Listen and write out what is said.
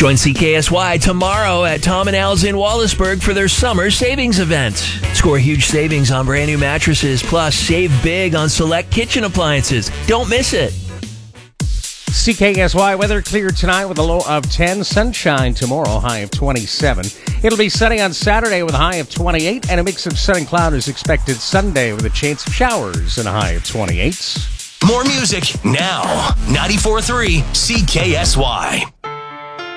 Join CKSY tomorrow at Tom and Al's in Wallaceburg for their summer savings event. Score huge savings on brand new mattresses, plus save big on select kitchen appliances. Don't miss it. CKSY weather clear tonight with a low of 10. Sunshine tomorrow, high of 27. It'll be sunny on Saturday with a high of 28. And a mix of sun and cloud is expected Sunday with a chance of showers and a high of 28. More music now. 94.3 CKSY.